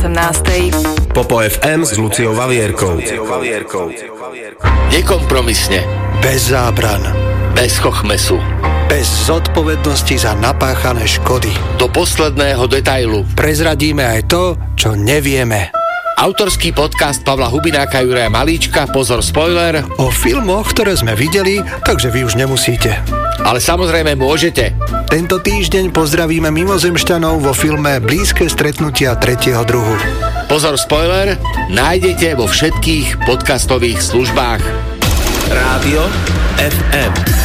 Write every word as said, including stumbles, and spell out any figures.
osemnástej. Popo ef em s Luciou Vavierkou. Nekompromisne. Bez zábran. Bez chochmesu. Bez zodpovednosti za napáchané škody. Do posledného detailu. Prezradíme aj to, čo nevieme. Autorský podcast Pavla Hubináka, Juraja Malíčka, pozor spoiler, O filmoch, ktoré sme videli, takže vy už nemusíte. ale samozrejme môžete. Tento týždeň pozdravíme mimozemšťanov vo filme Blízke stretnutia tretieho druhu. Pozor spoiler, nájdete vo všetkých podcastových službách. Rádio ef em.